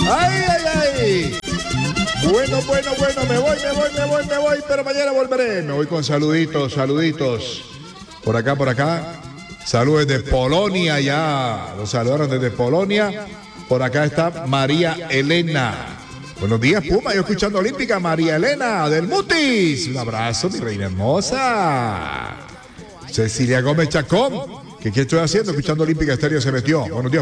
¡Ay, ay, ay! Bueno, me voy, pero mañana volveré. Me voy con saluditos. Por acá. Saludos desde Polonia ya. Los saludaron desde Polonia. Por acá está María Elena. Buenos días, Puma. Yo escuchando Olímpica. María Elena del Mutis. Un abrazo, mi reina hermosa. Cecilia Gómez Chacón. ¿Qué estoy haciendo? Escuchando Olímpica Estéreo se metió. Buenos días.